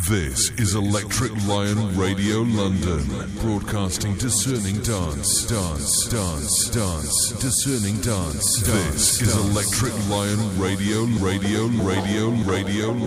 This is Electric Lion Radio London, broadcasting discerning dance, discerning dance. This is Electric Lion Radio.